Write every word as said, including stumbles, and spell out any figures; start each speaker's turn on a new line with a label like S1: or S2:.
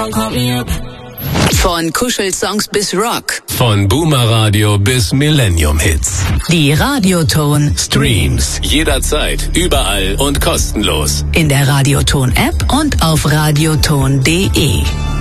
S1: come call me up.
S2: Von Kuschelsongs bis Rock.
S3: Von Boomer Radio bis Millennium Hits.
S2: Die Radioton
S3: Streams jederzeit, überall und kostenlos.
S2: In der Radioton App und auf radioton punkt de.